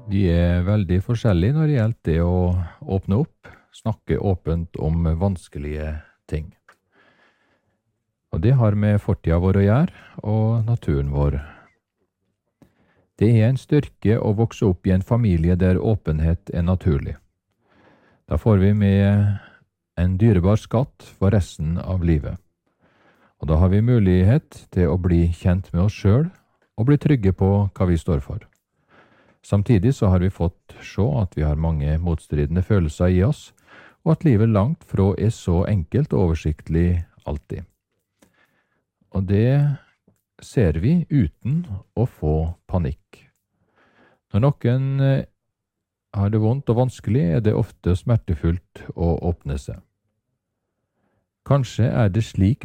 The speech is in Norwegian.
De er veldig forskjellige når det gjelder det å åpne opp, snakke åpent om vanskelige ting. Og det har med fortida vår å gjøre, og naturen vår. Det er en styrke å vokse opp i en familie der åpenhet er naturlig. Da får vi med en dyrebar skatt for resten av livet. Og da har vi mulighet til å bli kjent med oss selv og bli trygge på hva vi står for. Samtidig så har vi fått se at vi har mange motstridende følelser i oss, og at livet langt fra er så enkelt og oversiktlig alltid. Og det ser vi uten å få panikk. Når noen har det vondt og vanskelig, er det ofte smertefullt å åpne seg. Kanskje er det slik